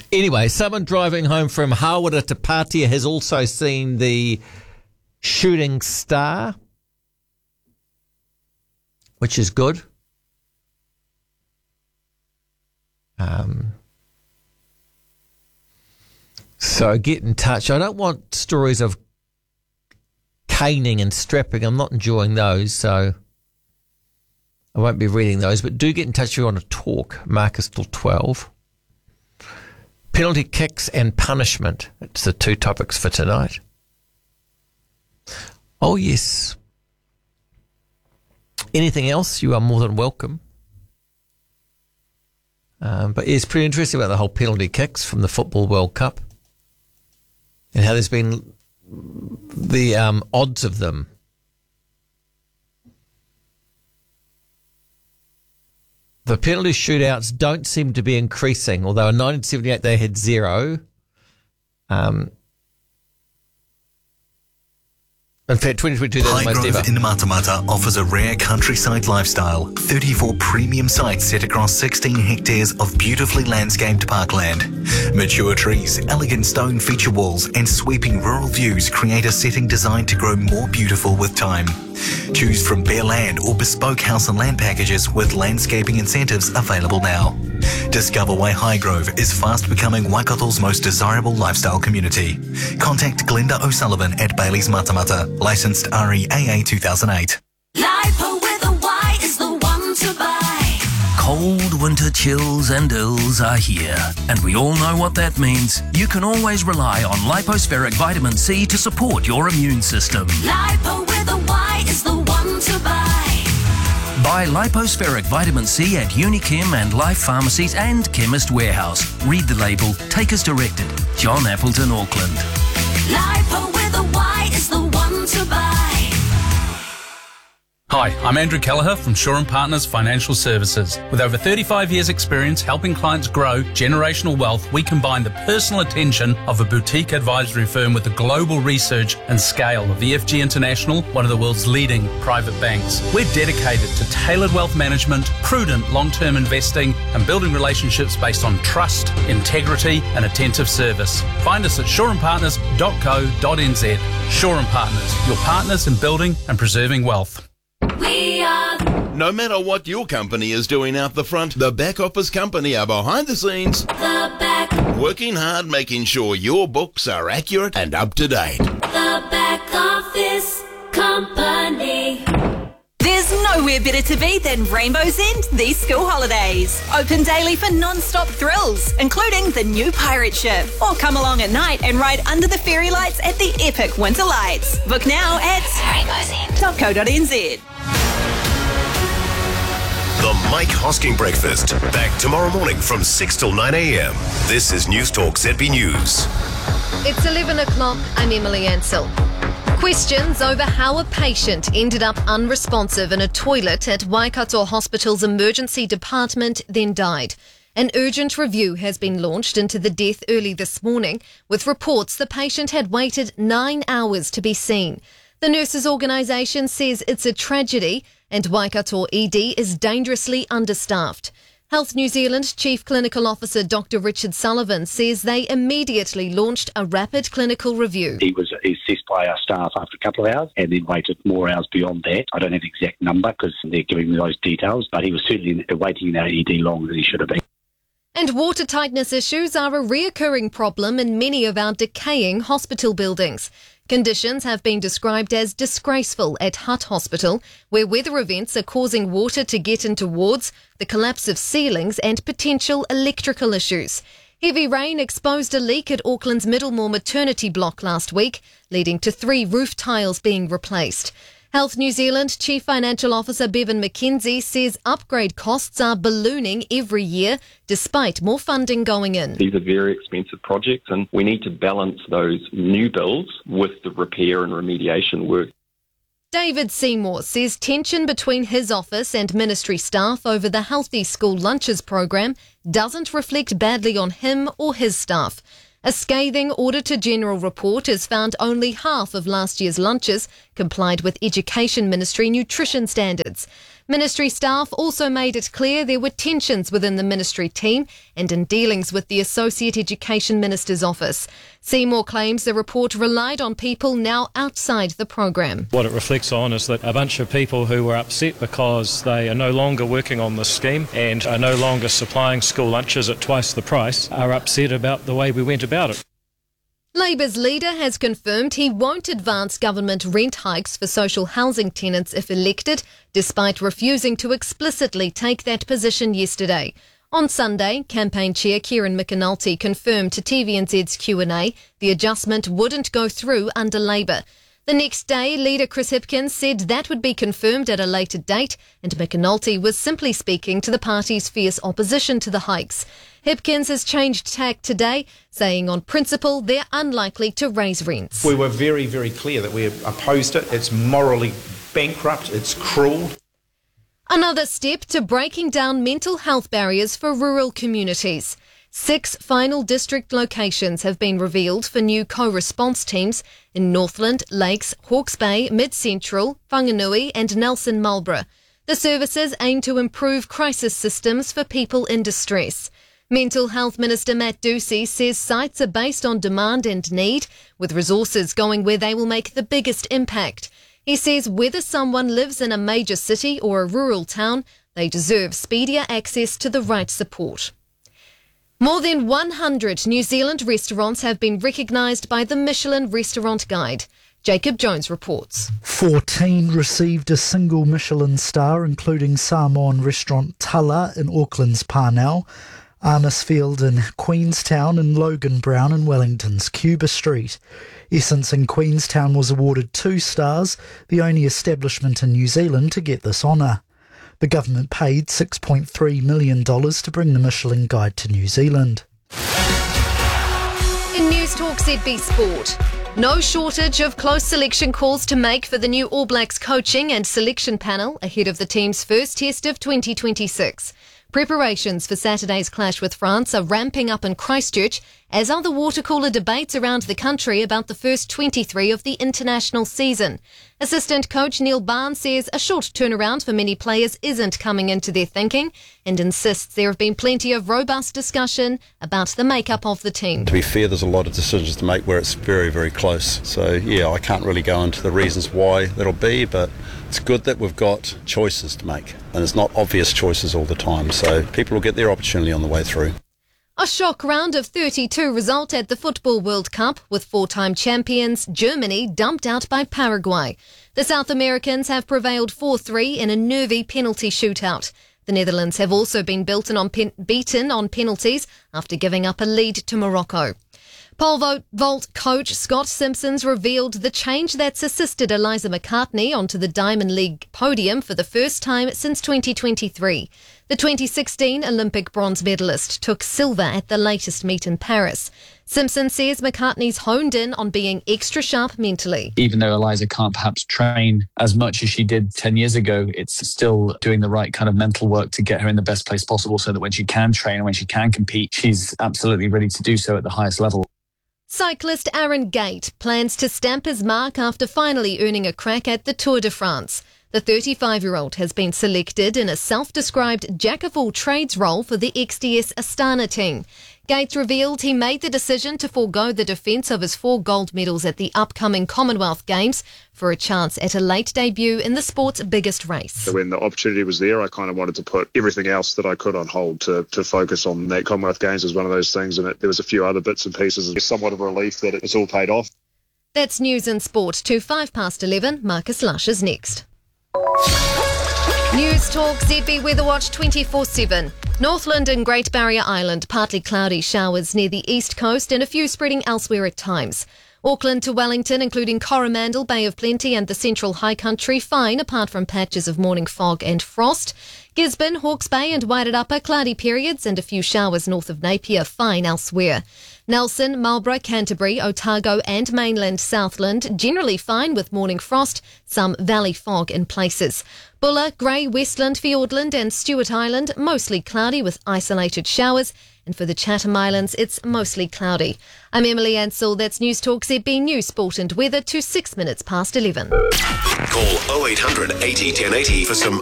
Anyway, someone driving home from Hawera to Patia has also seen the shooting star, which is good. So get in touch. I don't want stories of caning and strapping. I'm not enjoying those, so I won't be reading those. But do get in touch if you want to talk. Marcus till 12. Penalty kicks and punishment. It's the two topics for tonight. Oh, yes. Anything else, you are more than welcome. But it's pretty interesting about the whole penalty kicks from the Football World Cup and how there's been the odds of them. The penalty shootouts don't seem to be increasing, although in 1978 they had 0. In fact, 2022 they're the most ever. Highgrove in Matamata offers a rare countryside lifestyle. 34 premium sites set across 16 hectares of beautifully landscaped parkland. Mature trees, elegant stone feature walls and sweeping rural views create a setting designed to grow more beautiful with time. Choose from bare land or bespoke house and land packages with landscaping incentives available now. Discover why Highgrove is fast becoming Waikato's most desirable lifestyle community. Contact Glenda O'Sullivan at Bailey's Matamata, licensed REAA 2008. Lipo with a Y is the one to buy. Cold winter chills and ills are here, and we all know what that means. You can always rely on Lipospheric Vitamin C to support your immune system. Lipo with a Y is the one to buy. Buy Lipospheric Vitamin C at Unichem and Life Pharmacies and Chemist Warehouse. Read the label. Take as directed. John Appleton, Auckland. Lipo with a Y is the one to buy. Hi, I'm Andrew Kelleher from Shaw & Partners Financial Services. With over 35 years' experience helping clients grow generational wealth, we combine the personal attention of a boutique advisory firm with the global research and scale of the FG International, one of the world's leading private banks. We're dedicated to tailored wealth management, prudent long-term investing, and building relationships based on trust, integrity, and attentive service. Find us at shawandpartners.co.nz. Shaw & Partners, your partners in building and preserving wealth. We are No matter what your company is doing out the front, the back office company are behind the scenes, the back, working hard, making sure your books are accurate and up to date. the back office company. There's nowhere better to be than Rainbow's End these school holidays. Open daily for non-stop thrills, including the new pirate ship. Or come along at night and ride under the fairy lights at the epic winter lights. Book now at rainbowsend.co.nz. The Mike Hosking Breakfast. Back tomorrow morning from 6 till 9 a.m. This is News Talk ZB News. It's 11 o'clock. I'm Emily Ansell. Questions over how a patient ended up unresponsive in a toilet at Waikato Hospital's emergency department, then died. An urgent review has been launched into the death early this morning, with reports the patient had waited 9 hours to be seen. The nurses' organisation says it's a tragedy and Waikato ED is dangerously understaffed. Health New Zealand Chief Clinical Officer Dr Richard Sullivan says they immediately launched a rapid clinical review. He was assessed by our staff after a couple of hours and then waited more hours beyond that. I don't have the exact number because they're giving me those details, but he was certainly waiting in our ED longer than he should have been. And water tightness issues are a reoccurring problem in many of our decaying hospital buildings. Conditions have been described as disgraceful at Hutt Hospital, where weather events are causing water to get into wards, the collapse of ceilings and potential electrical issues. Heavy rain exposed a leak at Auckland's Middlemore maternity block last week, leading to 3 roof tiles being replaced. Health New Zealand Chief Financial Officer Bevan McKenzie says upgrade costs are ballooning every year, despite more funding going in. These are very expensive projects and we need to balance those new builds with the repair and remediation work. David Seymour says tension between his office and ministry staff over the Healthy School Lunches program doesn't reflect badly on him or his staff. A scathing Auditor-General report has found only half of last year's lunches complied with Education Ministry nutrition standards. Ministry staff also made it clear there were tensions within the ministry team and in dealings with the Associate Education Minister's office. Seymour claims the report relied on people now outside the program. What it reflects on is that a bunch of people who were upset because they are no longer working on this scheme and are no longer supplying school lunches at twice the price are upset about the way we went about it. Labour's leader has confirmed he won't advance government rent hikes for social housing tenants if elected, despite refusing to explicitly take that position yesterday. On Sunday, campaign chair Kieran McAnulty confirmed to TVNZ's Q&A the adjustment wouldn't go through under Labour. The next day, leader Chris Hipkins said that would be confirmed at a later date, and McAnulty was simply speaking to the party's fierce opposition to the hikes. Hipkins has changed tack today, saying on principle they're unlikely to raise rents. We were very, very clear that we opposed it. It's morally bankrupt, it's cruel. Another step to breaking down mental health barriers for rural communities. 6 final district locations have been revealed for new co-response teams in Northland, Lakes, Hawke's Bay, Mid-Central, Whanganui and Nelson Marlborough. The services aim to improve crisis systems for people in distress. Mental Health Minister Matt Ducey says sites are based on demand and need, with resources going where they will make the biggest impact. He says whether someone lives in a major city or a rural town, they deserve speedier access to the right support. More than 100 New Zealand restaurants have been recognised by the Michelin Restaurant Guide. Jacob Jones reports. 14 received a single Michelin star, including Samoan restaurant Tala in Auckland's Parnell, Arnisfield in Queenstown and Logan Brown in Wellington's Cuba Street. Essence in Queenstown was awarded 2 stars, the only establishment in New Zealand to get this honour. The government paid $6.3 million to bring the Michelin Guide to New Zealand. In News Talk ZB Sport, no shortage of close selection calls to make for the new All Blacks coaching and selection panel ahead of the team's first test of 2026. Preparations for Saturday's clash with France are ramping up in Christchurch, as are the water cooler debates around the country about the first 23 of the international season. Assistant coach Neil Barnes says a short turnaround for many players isn't coming into their thinking and insists there have been plenty of robust discussion about the makeup of the team. To be fair, there's a lot of decisions to make where it's very, very close. So, yeah, I can't really go into the reasons why that'll be, but it's good that we've got choices to make, and it's not obvious choices all the time, so people will get their opportunity on the way through. A shock round of 32 result at the Football World Cup, with 4-time champions Germany dumped out by Paraguay. The South Americans have prevailed 4-3 in a nervy penalty shootout. The Netherlands have also been beaten on penalties after giving up a lead to Morocco. Pole vault coach Scott Simpson's revealed the change that's assisted Eliza McCartney onto the Diamond League podium for the first time since 2023. The 2016 Olympic bronze medalist took silver at the latest meet in Paris. Simpson says McCartney's honed in on being extra sharp mentally. Even though Eliza can't perhaps train as much as she did 10 years ago, it's still doing the right kind of mental work to get her in the best place possible so that when she can train and when she can compete, she's absolutely ready to do so at the highest level. Cyclist Aaron Gate plans to stamp his mark after finally earning a crack at the Tour de France. The 35-year-old has been selected in a self-described jack-of-all-trades role for the XDS Astana team. Gates revealed he made the decision to forego the defence of his 4 gold medals at the upcoming Commonwealth Games for a chance at a late debut in the sport's biggest race. So when the opportunity was there, I kind of wanted to put everything else that I could on hold to focus on that. Commonwealth Games was one of those things, and there was a few other bits and pieces. It's somewhat of a relief that it's all paid off. That's news and sport to 11:05. Marcus Lush is next. News Talk ZB Weather Watch 24/7. Northland and Great Barrier Island, partly cloudy showers near the east coast and a few spreading elsewhere at times. Auckland to Wellington, including Coromandel, Bay of Plenty and the Central High Country, fine apart from patches of morning fog and frost. Gisborne, Hawke's Bay and Wairarapa, cloudy periods and a few showers north of Napier, fine elsewhere. Nelson, Marlborough, Canterbury, Otago and mainland Southland, generally fine with morning frost, some valley fog in places. Buller, Grey, Westland, Fiordland and Stewart Island, mostly cloudy with isolated showers. And for the Chatham Islands, it's mostly cloudy. I'm Emily Ansell. That's News Talk ZB News, Sport and Weather to 11:06. Call 0800 80 1080 for some